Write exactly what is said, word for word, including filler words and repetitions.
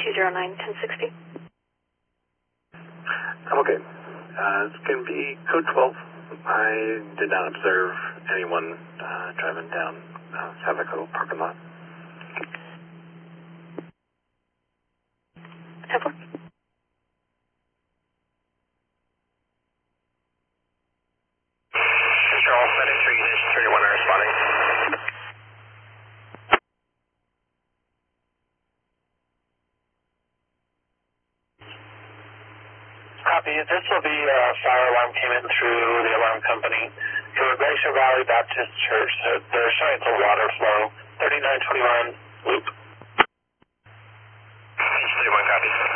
two zero nine, ten sixty. I'm okay. Uh, it's going to be code twelve. I did not observe anyone uh, driving down uh, Savaco parking lot. ten four. Control, seven three thirty-one are responding. Copy. This will be a fire alarm came in through the alarm company for Glacier Valley Baptist Church. They're showing it's a water flow. thirty-nine twenty-one loop. thirty-one, copy.